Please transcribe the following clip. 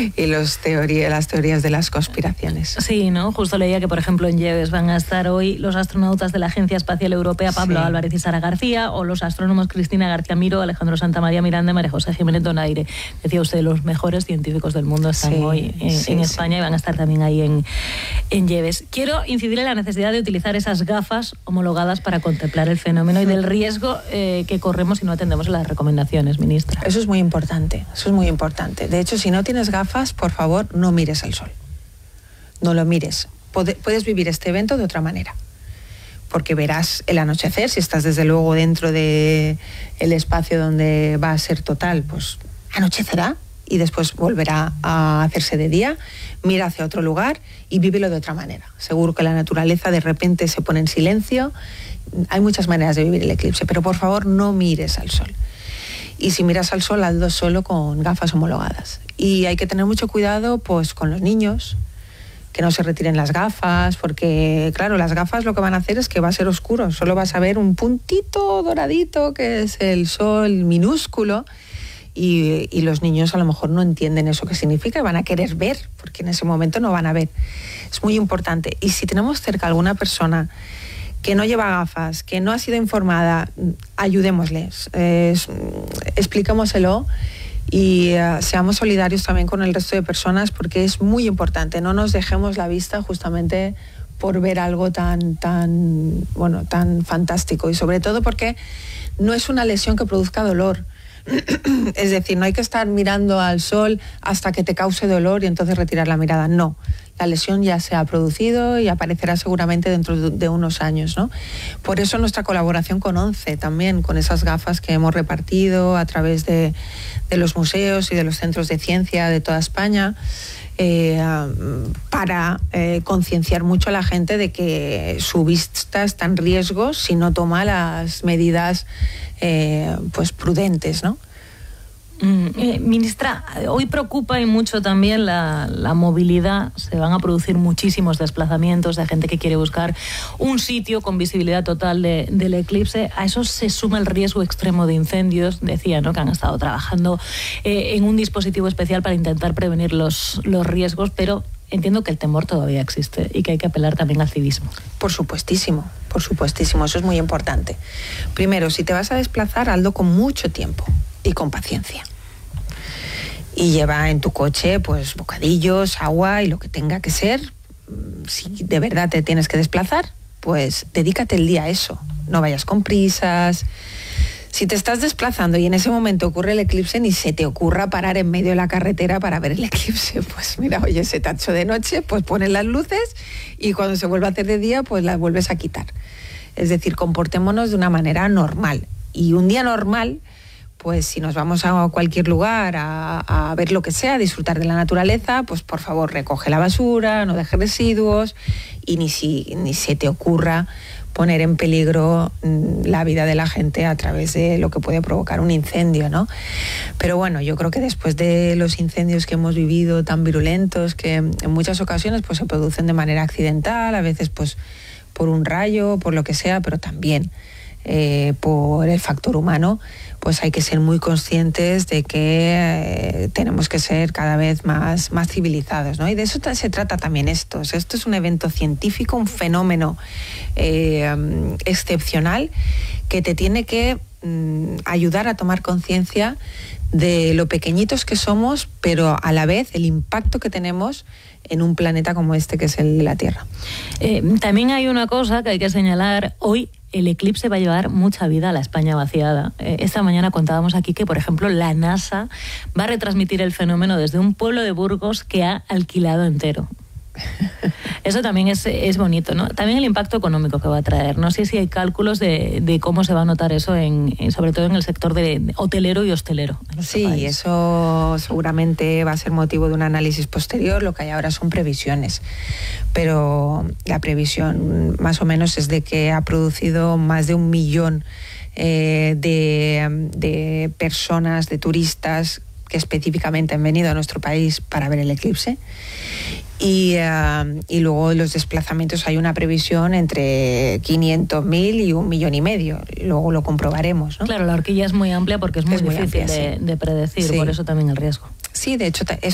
las teorías de las conspiraciones. Sí, ¿no? Justo leía que, por ejemplo, en Lleves van a estar hoy los astronautas de la Agencia Espacial Europea, Pablo Álvarez y Sara García, o los astrónomos Cristina García Miro, Alejandro Santamaría Miranda y María José Jiménez Donaire. Decía usted, los mejores científicos del mundo están hoy en España y van a estar también ahí en Lleves. Quiero incidir en la necesidad de utilizar esas gafas homologadas para contemplar el fenómeno y del riesgo que corremos si no atendemos las recomendaciones, ministra. Eso es muy importante, De hecho, si no tienes gafas, por favor, no mires al sol. No lo mires. Puedes vivir este evento de otra manera, porque verás el anochecer, si estás desde luego dentro del espacio donde va a ser total, pues anochecerá y después volverá a hacerse de día. Mira hacia otro lugar y vívelo de otra manera. Seguro que la naturaleza de repente se pone en silencio. Hay muchas maneras de vivir el eclipse, pero por favor no mires al sol. Y si miras al sol, hazlo solo con gafas homologadas. Y hay que tener mucho cuidado pues con los niños, que no se retiren las gafas, porque claro, las gafas lo que van a hacer es que va a ser oscuro, solo vas a ver un puntito doradito que es el sol minúsculo, y los niños a lo mejor no entienden eso que significa y van a querer ver, porque en ese momento no van a ver. Es muy importante. Y si tenemos cerca alguna persona que no lleva gafas, que no ha sido informada, ayudémosles, expliquémoselo y seamos solidarios también con el resto de personas, porque es muy importante. No nos dejemos la vista justamente por ver algo tan fantástico, y sobre todo porque no es una lesión que produzca dolor. Es decir, no hay que estar mirando al sol hasta que te cause dolor y entonces retirar la mirada. No, la lesión ya se ha producido y aparecerá seguramente dentro de unos años, ¿no? Por eso nuestra colaboración con ONCE también, con esas gafas que hemos repartido a través de los museos y de los centros de ciencia de toda España, para concienciar mucho a la gente de que su vista está en riesgo si no toma las medidas pues prudentes, ¿no? Ministra, hoy preocupa y mucho también la movilidad. Se van a producir muchísimos desplazamientos de gente que quiere buscar un sitio con visibilidad total del eclipse. A eso se suma el riesgo extremo de incendios. Decía, ¿no?, que han estado trabajando en un dispositivo especial para intentar prevenir los riesgos, pero entiendo que el temor todavía existe y que hay que apelar también al civismo. Por supuestísimo, eso es muy importante. Primero, si te vas a desplazar, hazlo con mucho tiempo y con paciencia. Y lleva en tu coche pues bocadillos, agua y lo que tenga que ser. Si de verdad te tienes que desplazar, pues dedícate el día a eso. No vayas con prisas. Si te estás desplazando y en ese momento ocurre el eclipse, ni se te ocurra parar en medio de la carretera para ver el eclipse. Pues mira, oye, se te ha hecho de noche, pues pones las luces y cuando se vuelva a hacer de día, pues las vuelves a quitar. Es decir, comportémonos de una manera normal. Y un día normal, pues si nos vamos a cualquier lugar a ver lo que sea, a disfrutar de la naturaleza, pues por favor recoge la basura, no dejes residuos y ni se te ocurra poner en peligro la vida de la gente a través de lo que puede provocar un incendio, ¿no? Pero bueno, yo creo que después de los incendios que hemos vivido tan virulentos, que en muchas ocasiones pues se producen de manera accidental, a veces pues por un rayo, por lo que sea, pero también por el factor humano, pues hay que ser muy conscientes de que tenemos que ser cada vez más civilizados, ¿no? Y de eso se trata también esto. O sea, esto es un evento científico, un fenómeno excepcional que te tiene que ayudar a tomar conciencia de lo pequeñitos que somos, pero a la vez el impacto que tenemos en un planeta como este que es el de la Tierra. También hay una cosa que hay que señalar hoy. El eclipse va a llevar mucha vida a la España vaciada. Esta mañana contábamos aquí que, por ejemplo, la NASA va a retransmitir el fenómeno desde un pueblo de Burgos que ha alquilado entero. Eso también es bonito, ¿no? También el impacto económico que va a traer. No sé si hay cálculos de cómo se va a notar eso, sobre todo en el sector de hotelero y hostelero. Sí, país. Eso seguramente va a ser motivo de un análisis posterior. Lo que hay ahora son previsiones. Pero la previsión más o menos es de que ha producido más de 1 millón de personas, de turistas que específicamente han venido a nuestro país para ver el eclipse. Y luego los desplazamientos, hay una previsión entre 500.000 y 1,5 millones. Luego lo comprobaremos, ¿no? Claro, la horquilla es muy amplia porque es muy difícil amplia, de predecir, sí. Por eso también el riesgo. Sí, de hecho